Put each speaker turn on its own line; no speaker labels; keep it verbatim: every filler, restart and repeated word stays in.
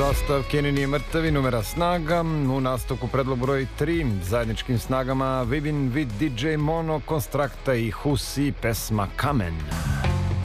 Sastav Kenin je mrtav i numera snaga. U nastavku predlog broj tri zajedničkim snagama Vivin, Vid, D J Mono, Konstrakta i Husi, pesma Kamen.